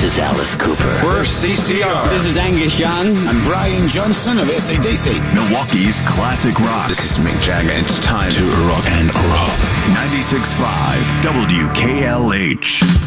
This is Alice Cooper. We're CCR. This is Angus Young. I'm Brian Johnson of AC/DC. Milwaukee's classic rock. This is Mick Jagger. It's time to rock and roll. 96.5 WKLH.